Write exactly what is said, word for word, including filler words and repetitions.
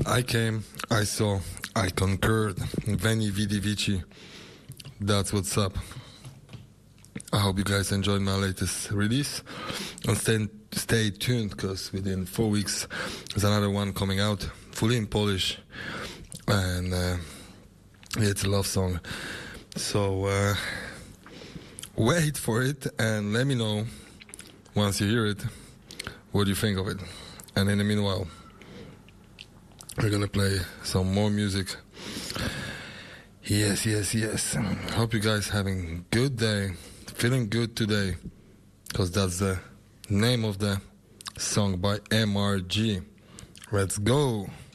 I came, I saw, I concurred. Veni Vidi Vici. That's what's up. I hope you guys enjoyed my latest release. And stay, stay tuned, because within four weeks there's another one coming out, fully in Polish. And uh, it's a love song. So uh, wait for it and let me know once you hear it what do you think of it. And in the meanwhile, we're gonna play some more music. Yes, yes, yes. Hope you guys having a good day, feeling good today, because that's the name of the song by M R G. Let's go.